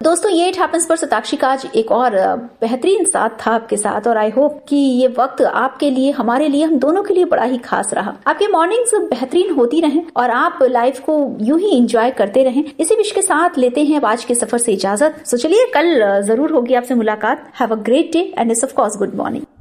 दोस्तों ये it happens पर सताक्षी का आज एक और बेहतरीन साथ था आपके साथ, और आई होप कि ये वक्त आपके लिए, हमारे लिए, हम दोनों के लिए बड़ा ही खास रहा। आपके मॉर्निंग्स बेहतरीन होती रहें और आप लाइफ को यूं ही एंजॉय करते रहें। इसी विश के साथ लेते हैं आज के सफर से इजाजत। सो चलिए, कल जरूर होगी आपसे मुलाकात। Have a great day end of course good morning.